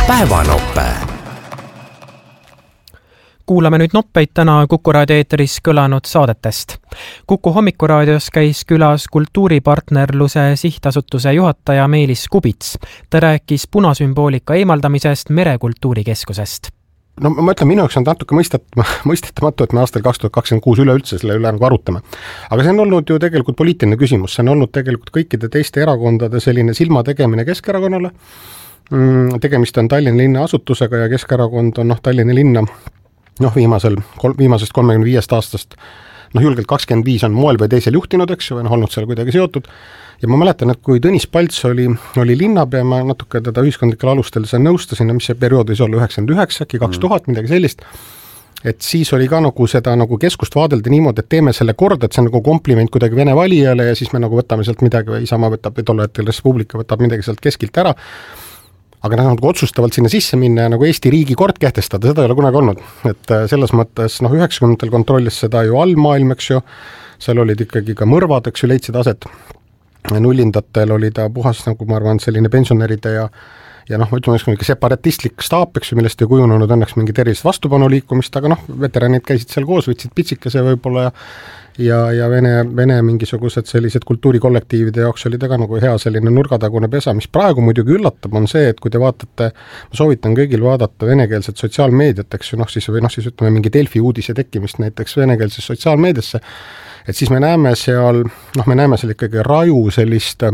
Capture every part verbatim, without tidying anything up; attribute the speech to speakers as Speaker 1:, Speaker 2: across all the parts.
Speaker 1: Päevanoppe.
Speaker 2: Kuulame nüüd noppeid täna Kuku raadio eeteris kõlanud saadetest. Kuku hommikuraadios käis külas kultuuripartnerluse sihtasutuse juhataja Meelis Kubits. Ta rääkis punasümboolika eemaldamisest Merekultuurikeskusest.
Speaker 3: No ma ütlen, minu jaoks on natuke mõistetamatu, et me aastal kaks tuhat kakskümmend kuus üleüldse selle üle nagu arutame. Aga see on olnud ju tegelikult poliitiline küsimus. See on olnud tegelikult kõikide teiste erakondade selline silma tegemine Keskerakonnale. Tegemist on Tallinna linna asutusega ja Keskerakond on noh, Tallinna linna noh, viimasel, viimasest kolmekümne viiest aastast noh, julgelt kakskümmend viis on moel või teisel juhtinud, eks ju, või noh, olnud seal kuidagi seotud. Ja ma mäletan, et kui Tõnis Palts oli, oli linnapea, ma natuke teda ühiskondlikel alustel seal nõustasin, mis see periood võis olla üheksakümmend üheksa, äkki kaks tuhat, midagi sellist, et siis oli ka nagu seda nagu keskust vaadelda niimoodi, et teeme selle korda, et see on nagu kompliment kuidagi Vene valijale ja siis me nagu võtame sealt midagi või Isamaa võtab, või tolle hetkel Respublika võtab midagi sealt keskilt ära. Aga nad nagu otsustavalt sinna sisse minna ja nagu Eesti riigi kord kehtestada, seda ei ole kunagi olnud. Et selles mõttes, noh, üheksakümnendatel kontrollis seda ju allmaailm, eks ju, seal olid ikkagi ka mõrvad, eks ju, leidsid aset. Nullindatel oli ta puhas, nagu ma arvan, selline pensionäride ja ja noh, ma ütleme, mingi separatistlik staap, eks ju, millest ei kujunenud õnneks mingi tervist vastupanu liikumist, aga noh, veteranid käisid seal koos, võtsid pitsikese võib-olla ja ja, ja Vene, Vene mingisugused sellised kultuurikollektiivide jaoks oli ta ka nagu hea selline nurgatagune pesa, mis praegu muidugi üllatab, on see, et kui te vaatate, ma soovitan kõigil vaadata venekeelset sotsiaalmeediat, eks ju, noh siis, või noh siis ütleme mingi Delfi uudise tekkimist näiteks venekeelses sotsiaalmeediasse, et siis me näeme seal, noh me näeme seal ikkagi raju sellist,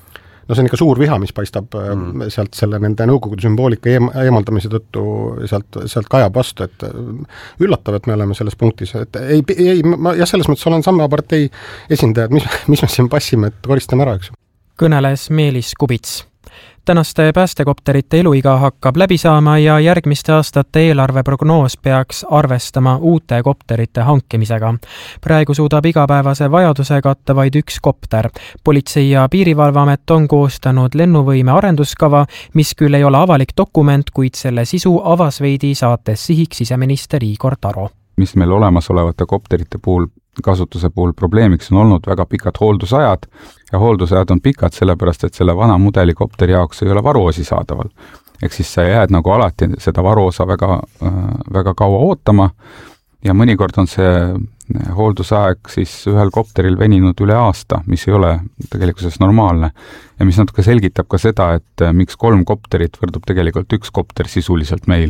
Speaker 3: no see on ikka suur viha, mis paistab mm. sealt selle nende nõukogude sümboolika eem, eemaldamise tõttu sealt, sealt kajab vastu, et üllatav, et me oleme selles punktis, et ei, ei ma jah, selles mõttes olen samme partei esindajad, mis, mis me siin passime, et koristame ära, eks.
Speaker 2: Kõneles Meelis Kubits. Tänaste päästekopterite eluiga hakkab läbi saama ja järgmiste aastate eelarveprognoos peaks arvestama uute kopterite hankimisega. Praegu suudab igapäevase vajaduse katta vaid üks kopter. Politsei- ja Piirivalveamet on koostanud lennuvõime arenduskava, mis küll ei ole avalik dokument, kuid selle sisu avas veidi saates sihiks siseminister Igor Taro.
Speaker 4: Mis meil olemasolevate kopterite puhul kasutuse puhul probleemiks on olnud väga pikad hooldusajad ja hooldusajad on pikad sellepärast, et selle vana mudeli kopteri jaoks ei ole varuosi saadaval. Ehk siis sa jääd nagu alati seda varuosa väga, väga kaua ootama ja mõnikord on see hooldusaeg siis ühel kopteril veninud üle aasta, mis ei ole tegelikkuses normaalne ja mis natuke selgitab ka seda, et miks kolm kopterit võrdub tegelikult üks kopter sisuliselt meil.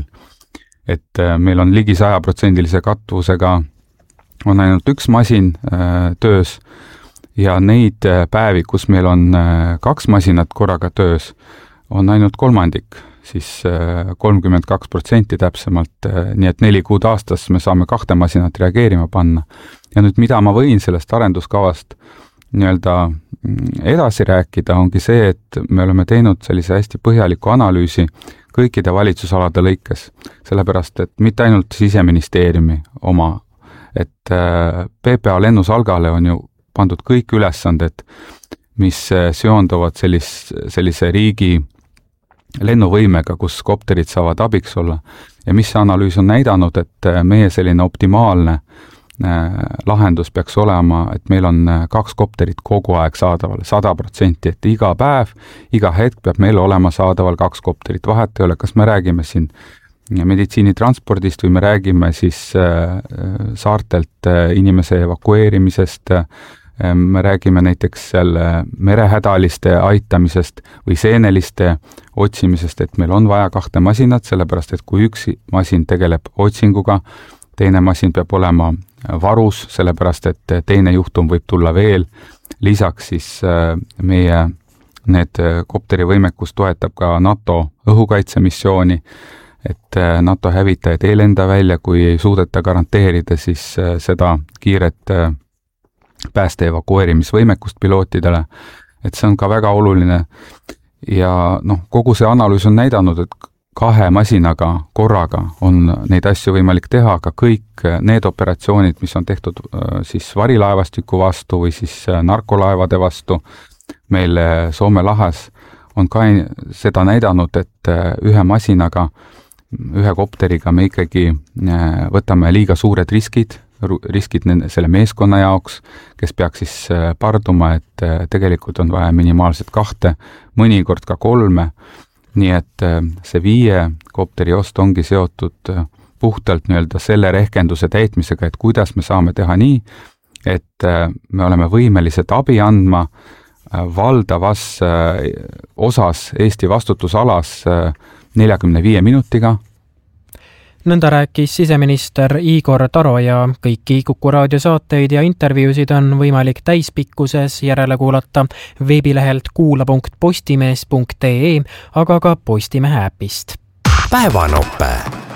Speaker 4: Et meil on ligi sajaprotsendilise katvusega on ainult üks masin äh, töös ja neid äh, päevi, kus meil on äh, kaks masinat korraga töös, on ainult kolmandik, siis äh, kolmkümmend kaks protsenti täpsemalt, äh, nii et neli kuud aastas me saame kahte masinat reageerima panna. Ja nüüd mida ma võin sellest arenduskavast nii-öelda edasi rääkida, ongi see, et me oleme teinud sellise hästi põhjaliku analüüsi kõikide valitsusalade lõikes, sellepärast, et mitte ainult Siseministeeriumi oma, et P P A lennusalgale on ju pandud kõik ülesanded, mis seonduvad sellis, sellise riigi lennuvõimega, kus kopterid saavad abiks olla. Ja mis see analüüs on näidanud, et meie selline optimaalne lahendus peaks olema, et meil on kaks kopterit kogu aeg saadaval, sada protsenti, et iga päev, iga hetk peab meil olema saadaval kaks kopterit. Vahet ei ole, kas me räägime siin meditsiinitranspordist või me räägime siis saartelt inimese evakueerimisest, me räägime näiteks seal merehädaliste aitamisest või seeneliste otsimisest, et meil on vaja kahte masinat, sellepärast et kui üks masin tegeleb otsinguga, teine masin peab olema varus, sellepärast et teine juhtum võib tulla veel. Lisaks siis meie need kopterivõimekus toetab ka NATO õhukaitsemissiooni, et NATO hävitajad ei lenda välja, kui ei suudeta garanteerida siis seda kiiret pääste evakueerimisvõimekust pilootidele, et see on ka väga oluline ja noh, kogu see analüüs on näidanud, et kahe masinaga korraga on neid asju võimalik teha, aga kõik need operatsioonid, mis on tehtud siis varilaevastiku vastu või siis narkolaevade vastu meil Soome lahes, on ka seda näidanud, et ühe masinaga ühe kopteriga me ikkagi võtame liiga suured riskid, riskid selle meeskonna jaoks, kes peaks siis parduma, et tegelikult on vaja minimaalselt kahte, mõnikord ka kolme nii et see viie kopteri ost ongi seotud puhtalt nii-öelda selle rehkenduse täitmisega, et kuidas me saame teha nii, et me oleme võimelised abi andma valdavas osas Eesti vastutusalas neljakümne viie minutiga.
Speaker 2: Nõnda rääkis siseminister Igor Taro ja kõiki Kuku raadio saateid ja intervjuusid on võimalik täispikkuses järele kuulata veebilehelt kuula punkt postimees punkt ee, aga ka Postimehe äpist.
Speaker 1: Päevanope.